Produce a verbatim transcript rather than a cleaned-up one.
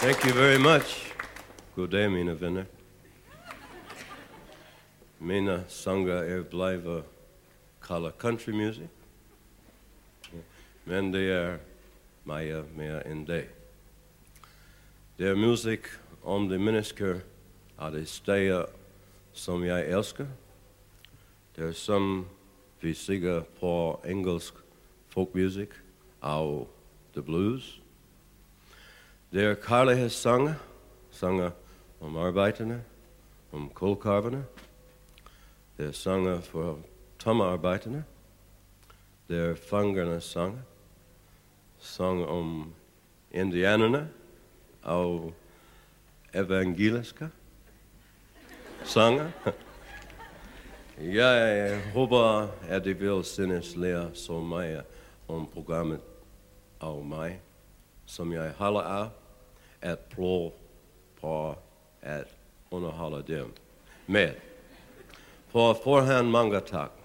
Thank you very much. God dag, mine venner. Mine sanger er blijven kalde country music, men det er mere, mere end det. Det er musik om de mennesker af de steder, som jeg elsker. Det er som vi siger på engelsk folkmusik og the blues. Det er kærlighedssanger, sanger om arbejderne, om kulkarverne. Det er sanger for tommearbejderne. Det er fangernes sanger, sang om indianerne og evangeliske sanger. Jeg håber, at I vil synes lære så meget om programmet og mig, som jeg holder af at prøve på at underholde dem med. På forhånd mange tak.